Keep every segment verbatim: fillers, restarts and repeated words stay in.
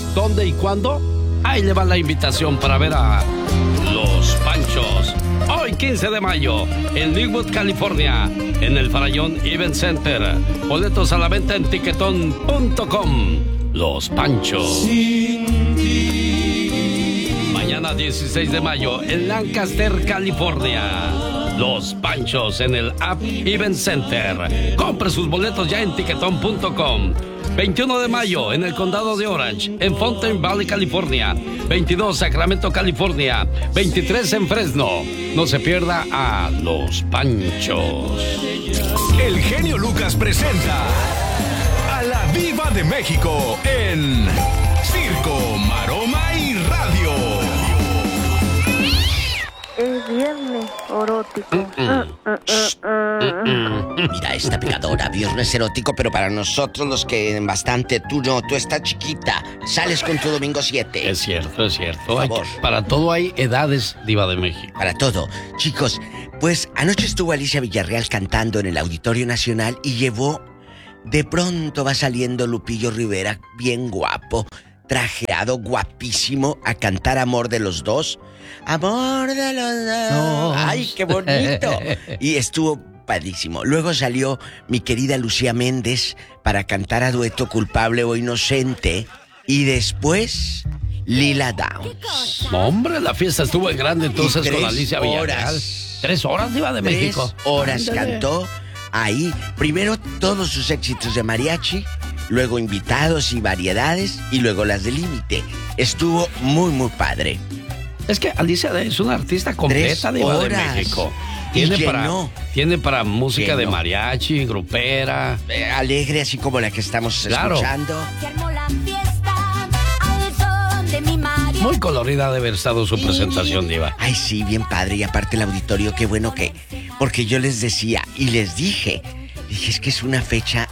dónde y cuándo? Ahí le va la invitación para ver a Los Panchos. Hoy, quince de mayo, en Linwood, California, en el Farallón Event Center. Boletos a la venta en tiquetón punto com. Los Panchos. Mañana, dieciséis de mayo, en Lancaster, California. Los Panchos en el App Event Center. Compre sus boletos ya en tiquetón punto com. veintiuno de mayo, en el condado de Orange, en Fountain Valley, California. veintidós, Sacramento, California. veintitrés, en Fresno. No se pierda a Los Panchos. El genio Lucas presenta a la Diva de México en Circo, Maroma y Radio. Es viernes erótico. Mm, mm. Uh, uh, uh, uh. Mira, esta picadora, viernes erótico, pero para nosotros los que bastante, tú no, tú estás chiquita, sales con tu domingo siete. Es cierto, es cierto. Por Hay favor. que- para todo hay edades, Diva de México. Para todo. Chicos, pues anoche estuvo Alicia Villarreal cantando en el Auditorio Nacional y llevó, de pronto va saliendo Lupillo Rivera, bien guapo, trajeado, guapísimo, a cantar Amor de los Dos. Amor de los dos. No. ¡Ay, qué bonito! Y estuvo padrísimo. Luego salió mi querida Lucía Méndez para cantar a dueto Culpable o Inocente. Y después, Lila Downs. No, hombre, la fiesta estuvo en grande entonces Y tres con Alicia Villarreal. horas. Tres horas, Diva de México. Tres horas Ándale. cantó ahí. Primero todos sus éxitos de mariachi, luego invitados y variedades, y luego las de límite. Estuvo muy, muy padre. Es que Alicia es una artista completa, Tres Diva de horas. México. Y Tiene para, llenó. tiene para música de Llenó. mariachi, grupera. Eh, alegre, así como la que estamos Claro. escuchando. Se armó la fiesta al son de mi mariachi. Muy colorida de haber estado su presentación, Diva. Ay, sí, bien padre. Y aparte el auditorio, qué bueno que... Porque yo les decía y les dije, dije, es que es una fecha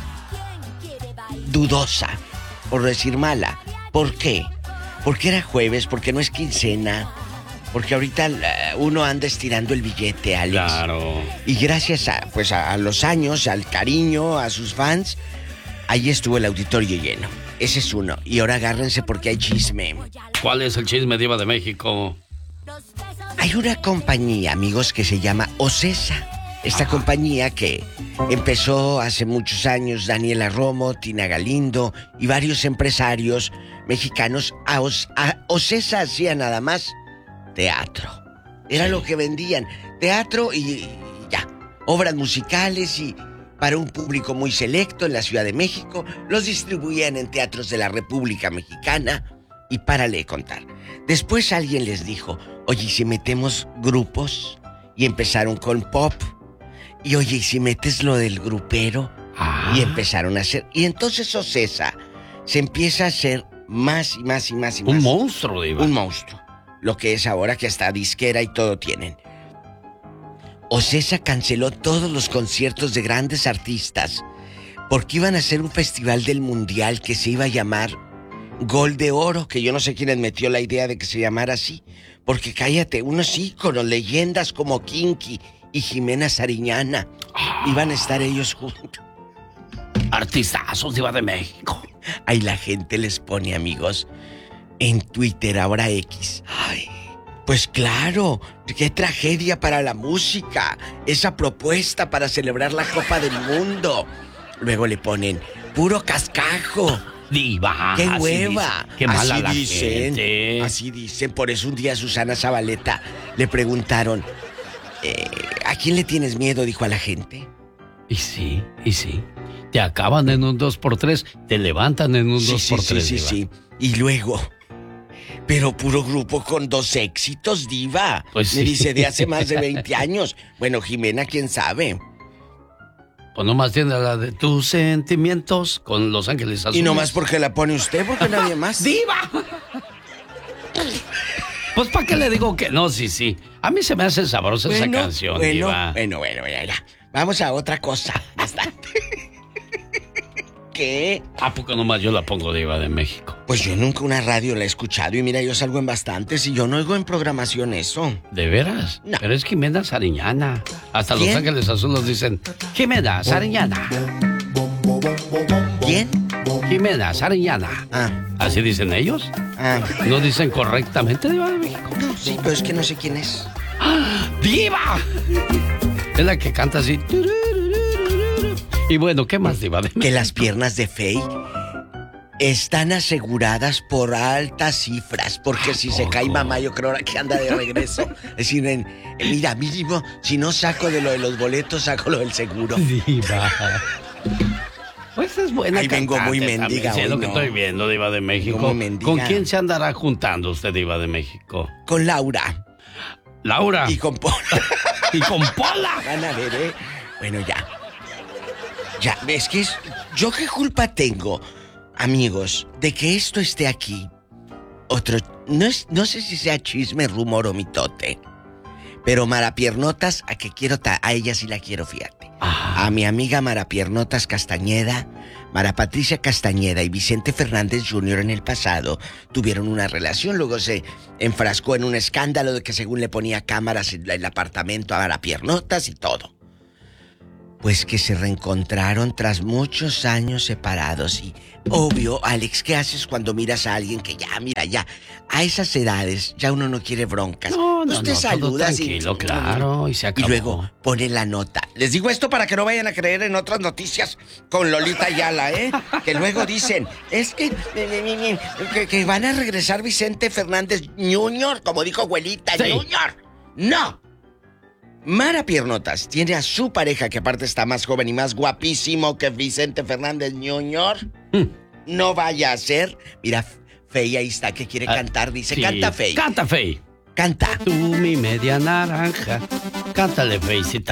dudosa, por decir mala. ¿Por qué? Porque era jueves, porque no es quincena, porque ahorita eh, uno anda estirando el billete, Alex. Claro. Y gracias a, pues a, a los años, al cariño, a sus fans, ahí estuvo el auditorio lleno. Ese es uno. Y ahora agárrense porque hay chisme. ¿Cuál es el chisme, Diva de México? Hay una compañía, amigos, que se llama Ocesa. Esta compañía que empezó hace muchos años Daniela Romo, Tina Galindo y varios empresarios mexicanos. A, Os- a Ocesa hacía nada más teatro. Era lo que vendían. Teatro y, y ya. Obras musicales y para un público muy selecto en la Ciudad de México. Los distribuían en teatros de la República Mexicana. Y párale de contar. Después alguien les dijo, oye, ¿y si metemos grupos? Y empezaron con pop. Y oye, ¿y si metes lo del grupero? Ah. Y empezaron a hacer. Y entonces Ocesa se empieza a hacer más y más y más y más. Un monstruo, Diva. Un monstruo. Lo que es ahora que hasta disquera y todo tienen. Ocesa canceló todos los conciertos de grandes artistas porque iban a hacer un festival del mundial que se iba a llamar Gol de Oro, que yo no sé quién les metió la idea de que se llamara así. Porque cállate, unos íconos, leyendas como Kinky y Jimena Sariñana iban a estar ellos juntos. Artistazos, Diva de México. Ahí la gente les pone, amigos, en Twitter, ahora X. Ay, pues claro, qué tragedia para la música. Esa propuesta para celebrar la Copa del Mundo. Luego le ponen puro cascajo. Diva. ¡Qué así hueva! dice. Qué mala así la dicen, gente. así dicen. Por eso un día a Susana Zabaleta le preguntaron, eh, ¿a quién le tienes miedo? Dijo a la gente. Y sí, y sí. Te acaban en un dos por tres, te levantan en un Sí, dos sí, por sí, tres, sí, Diva. sí. Y luego, pero puro grupo con dos éxitos, Diva. Pues Me sí. dice, de hace más de veinte años. Bueno, Jimena, quién sabe. Pues nomás tiene la de tus sentimientos con Los Ángeles Azules. Y nomás porque la pone usted, porque nadie más. ¡Diva! Pues ¿para qué le digo que no? Sí, sí. A mí se me hace sabrosa esa canción, bueno, Diva. bueno, bueno, bueno, ya. Vamos a otra cosa. Bastante. ¿Qué? ¿A poco nomás yo la pongo, Diva de México? Pues yo nunca una radio la he escuchado y mira, yo salgo en bastantes y yo no oigo en programación eso. ¿De veras? No. Pero es Jimena Sariñana. Hasta ¿Quién? Los Ángeles Azules dicen, Jimena Sariñana. ¿Quién? Jimena Sariñana. Ah, ¿Así dicen ellos? ah. ¿No dicen correctamente Diva de México? No, sí, pero es que no sé quién es. ¡Diva! Es la que canta así. Y bueno, ¿qué más, Diva de México? Que las piernas de Fey están aseguradas por altas cifras, porque si se cae mamá, yo creo que anda de regreso. Es decir, en, en, mira, mínimo, si no saco de lo de los boletos, saco lo del seguro. Diva. Pues es buena. Ahí vengo cantante muy mendiga también, sí, es hoy, lo que ¿no? estoy viendo, Diva de México. Como mendiga. ¿Con quién se andará juntando usted, Diva de México? Con Laura. Laura. Y con Pola. Y con Pola. Van a ver, ¿eh? Bueno, ya. Ya, es que es... ¿Yo qué culpa tengo, amigos, de que esto esté aquí? Otro... No, es, no sé si sea chisme, rumor o mitote, pero Marapiernotas, a que quiero... Ta... A ella sí la quiero, fíjate. Ah. A mi amiga Marapiernotas Castañeda, Mara Patricia Castañeda y Vicente Fernández junior en el pasado tuvieron una relación, luego se enfrascó en un escándalo de que según le ponía cámaras en el apartamento a Marapiernotas y todo. Pues que se reencontraron tras muchos años separados y, obvio, Alex, ¿qué haces cuando miras a alguien que ya, mira, ya, a esas edades ya uno no quiere broncas? No, no, Pues te no, todo saludas tranquilo, y... claro, y se acabó. Y luego pone la nota. Les digo esto para que no vayan a creer en otras noticias con Lolita Ayala, ¿eh? Que luego dicen, es que, que, que van a regresar Vicente Fernández junior, como dijo abuelita, sí. junior. ¡No! Mara Piernotas tiene a su pareja, que aparte está más joven y más guapísimo que Vicente Fernández junior Mm. No vaya a ser. Mira, Fey ahí está, que quiere Ah, cantar. Dice, sí. canta, Fey. Canta, Fey. Canta. Tú, mi media naranja. Cántale, Feycita.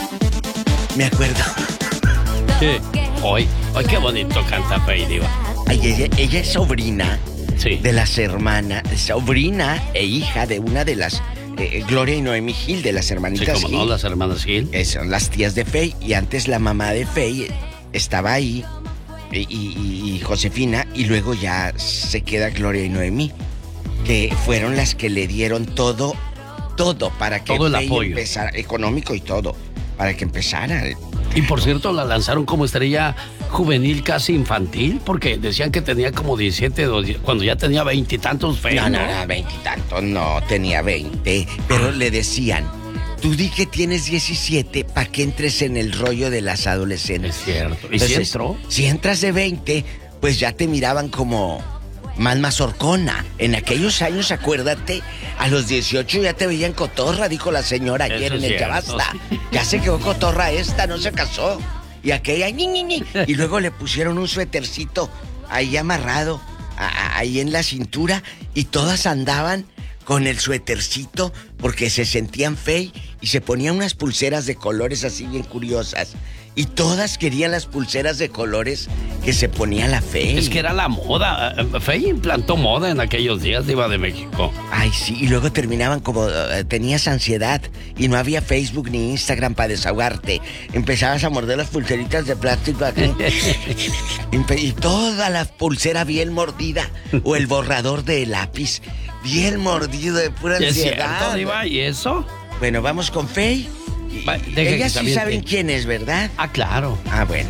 Me acuerdo. ¿Qué? Hoy, hoy qué bonito canta Fey, Diva. Ay, ella, ella es sobrina Sí. de las hermanas, sobrina e hija de una de las, eh, Gloria y Noemí Gil, de las Sí, hermanitas como no, Gil. las hermanas Gil. Eh, son las tías de Fey, y antes la mamá de Fey estaba ahí, y, y- y Josefina, y luego ya se queda Gloria y Noemí, que fueron las que le dieron todo, todo para que Todo el Fey apoyo. empezara, económico y todo, para que empezara. Y por cierto, la lanzaron como estrella juvenil casi infantil, porque decían que tenía como diecisiete, o die- cuando ya tenía veintitantos Fey, No, ¿no? no, no, veintitantos, no, tenía veinte. Pero le decían, tú di que tienes diecisiete para que entres en el rollo de las adolescentes. Es cierto. ¿Y si Entonces, entró? si entras de veinte, pues ya te miraban como más mazorcona. En aquellos años, acuérdate, a los dieciocho ya te veían cotorra, dijo la señora ayer Eso en es el Ya cierto, Basta. sí. Ya se quedó cotorra esta, no se casó. Y aquella, ñi, ñi, ñi. Y luego le pusieron un suétercito ahí amarrado, a- a- ahí en la cintura, y todas andaban con el suétercito porque se sentían fey y se ponían unas pulseras de colores así bien curiosas. Y todas querían las pulseras de colores que se ponía la Fey. Es que era la moda. Fey implantó moda en aquellos días, Diva de México. Ay, sí, y luego terminaban como... eh, tenías ansiedad y no había Facebook ni Instagram para desahogarte. Empezabas a morder las pulseritas de plástico aquí. Empe- y toda la pulsera bien mordida. O el borrador de lápiz bien mordido de pura Es ansiedad. cierto, Diva, ¿y eso? Bueno, vamos con Fey. Y- Va, y deja que ellas se sí aviente. saben quién es, ¿verdad? Ah, claro. Ah, bueno.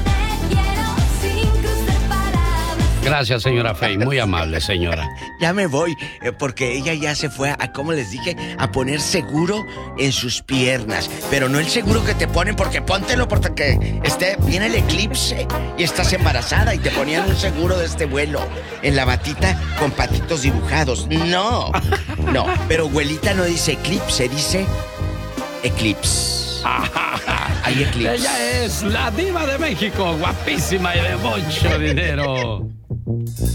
Gracias, señora Fey. Muy amable, señora. Ya me voy, eh, porque ella ya se fue a, como les dije, a poner seguro en sus piernas. Pero no el seguro que te ponen, porque póntelo porque esté, viene el eclipse y estás embarazada y te ponían un seguro de este vuelo en la batita con patitos dibujados. No, no, pero abuelita no dice eclipse, dice eclipse. Hay eclipse. Ella es la Diva de México, guapísima y de mucho dinero.